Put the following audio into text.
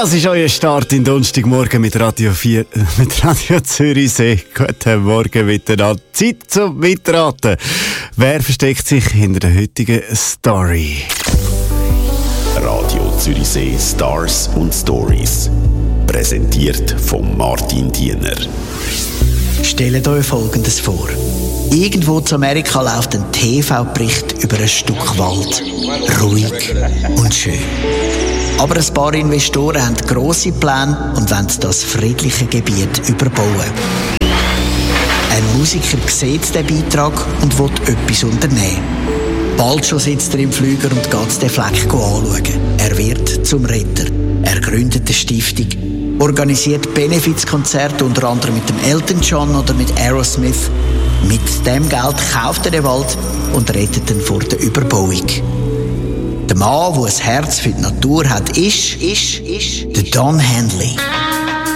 Das ist euer Start in Donnerstagmorgen mit Radio Zürichsee. Guten Morgen miteinander. Zeit zum Mitraten. Wer versteckt sich hinter der heutigen Story? Radio Zürichsee Stars und Stories. Präsentiert von Martin Diener. Stellt euch Folgendes vor. Irgendwo in Amerika läuft ein TV-Bericht über ein Stück Wald. Ruhig und schön. Aber ein paar Investoren haben grosse Pläne und wollen das friedliche Gebiet überbauen. Ein Musiker sieht den Beitrag und will etwas unternehmen. Bald schon sitzt er im Flüger und geht den Fleck anschauen. Er wird zum Retter. Er gründet eine Stiftung, organisiert Benefizkonzerte unter anderem mit dem Elton John oder mit Aerosmith. Mit dem Geld kauft er den Wald und rettet ihn vor der Überbauung. Der Mann, der ein Herz für die Natur hat, ist der Don Henley.